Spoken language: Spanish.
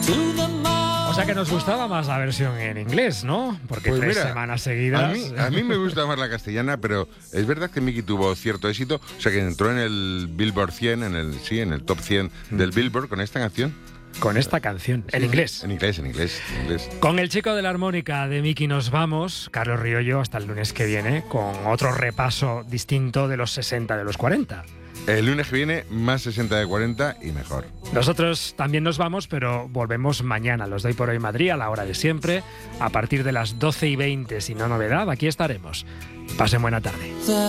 O sea que nos gustaba más la versión en inglés, ¿no? Porque Pues 3 mira, semanas seguidas... A mí me gusta más la castellana, pero es verdad que Miki tuvo cierto éxito. O sea que entró en el Billboard 100, en el top 100 del Billboard con esta canción. Con esta canción, en inglés. En inglés. Con el chico de la armónica de Miki nos vamos, Carlos Riollo, hasta el lunes que viene, con otro repaso distinto de los 60, de los 40. El lunes que viene, más 60 de 40 y mejor. Nosotros también nos vamos, pero volvemos mañana. Los doy por hoy Madrid, a la hora de siempre, a partir de las 12:20, si no novedad, aquí estaremos. Pasen buena tarde.